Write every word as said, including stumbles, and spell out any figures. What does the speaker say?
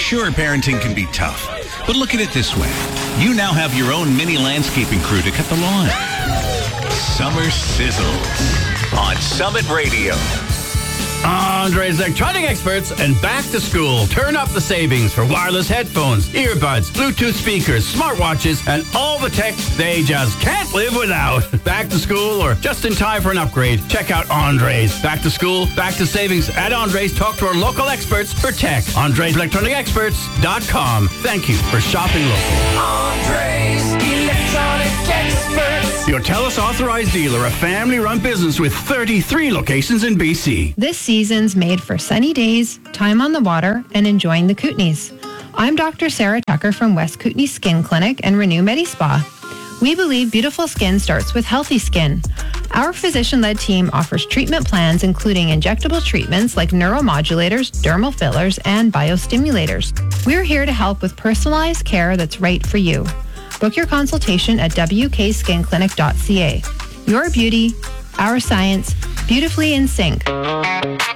Sure, parenting can be tough, but look at it this way. You now have your own mini landscaping crew to cut the lawn. Summer Sizzles on Summit Radio. Andre's Electronic Experts and Back to School. Turn up the savings for wireless headphones, earbuds, Bluetooth speakers, smartwatches, and all the tech they just can't live without. Back to school or just in time for an upgrade? Check out Andre's. Back to school, back to savings at Andre's. Talk to our local experts for tech. Andre's Electronic Experts dot com. Thank you for shopping local. Andre's Electronic Experts. Your TELUS authorized dealer, a family-run business with thirty-three locations in B C. This season's made for sunny days, time on the water, and enjoying the Kootenays. I'm Doctor Sarah Tucker from West Kootenay Skin Clinic and Renew MediSpa. We believe beautiful skin starts with healthy skin. Our physician-led team offers treatment plans including injectable treatments like neuromodulators, dermal fillers, and biostimulators. We're here to help with personalized care that's right for you. Book your consultation at w k skin clinic dot c a. Your beauty, our science, beautifully in sync.